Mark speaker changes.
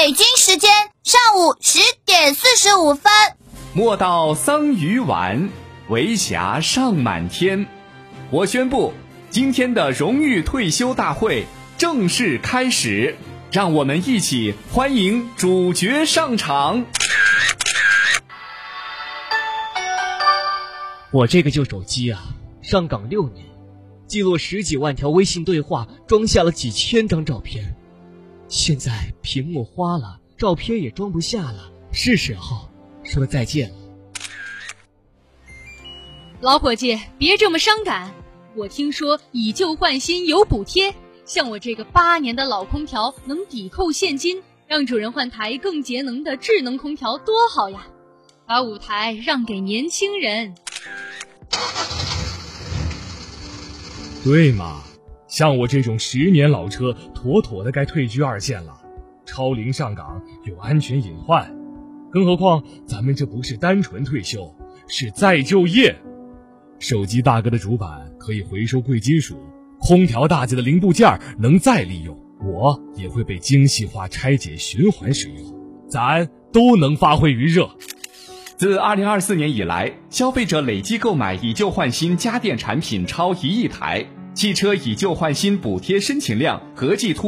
Speaker 1: 北京时间上午10:45。
Speaker 2: 莫道桑榆晚，为霞尚满天。我宣布，今天的荣誉退休大会正式开始，让我们一起欢迎主角上场。
Speaker 3: 我这个旧手机啊，上岗6年，记录10几万条微信对话，装下了几千张照片。现在屏幕花了，照片也装不下了，是时候说再见了。
Speaker 4: 老伙计，别这么伤感。我听说以旧换新有补贴，像我这个8年的老空调能抵扣现金，让主人换台更节能的智能空调多好呀！把舞台让给年轻人。
Speaker 5: 对嘛，像我这种10年老车，妥妥的该退居2线了。超龄上岗有安全隐患，更何况咱们这不是单纯退休，是再就业。手机大哥的主板可以回收贵金属，空调大姐的零部件能再利用，我也会被精细化拆解循环使用，咱都能发挥余热。
Speaker 2: 自2024年以来，消费者累计购买以旧换新家电产品超1亿台，汽车以旧换新补贴申请量合计突